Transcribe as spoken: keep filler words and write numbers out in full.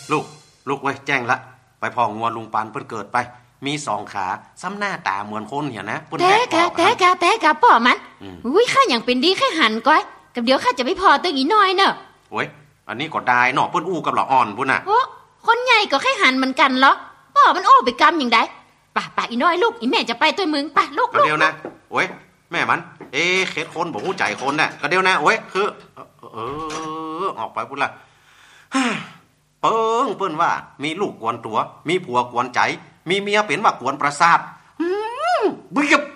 ลูกลูกเว้ยแจ้งละไปพองัวลุงปานเพิ่นเกิดไปมีสองขาซ้ำหน้าตาเหมือนคนเหี่ยนะแต่กะแต่กะแต่กะป่อมันอุ้ยข้าอย่างเป็นดีแค่หันก้อยกับเดี๋ยวข้าจะไม่พอตึงอีน้อยเนอะโอ้ยอันนี้ก็ได้เนาะเพิ่นอู้กับหล่ออ่อนพุ่นน่ะโอ้คนใหญ่ก็แค่หันเหมือนกันเหรอป่อมันโอ้ไปกำอย่างใดป่ะป่ะอีน้อยลูกอีแม่จะไปตัวมึงป่ะลูกลูกเดี๋ยวนะโอ้ยแม่มันเอ๊ะเข็ดคนบ่ฮู้ใจคนน่ะก็เดี๋ยวนะโอ้ยคือเออออกไปพุ่นล่ะเปิ้งเปิ้นว่ามีลูกกวนตัวมีผัวกวนใจมีเมียเป็นว่ากวนประสาทอืมบึ้บ